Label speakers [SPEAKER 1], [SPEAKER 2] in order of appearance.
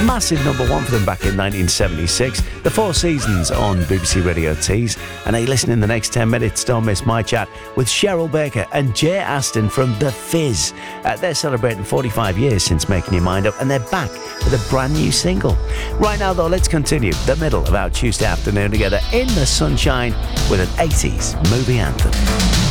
[SPEAKER 1] Massive number one for them back in 1976. The Four Seasons on BBC Radio Tees. And hey, listen in the next 10 minutes, don't miss my chat with Cheryl Baker and Jay Aston from The Fizz. They're celebrating 45 years since Making Your Mind Up, and they're back with a brand new single. Right now, though, let's continue the middle of our Tuesday afternoon together in the sunshine with an 80s movie anthem.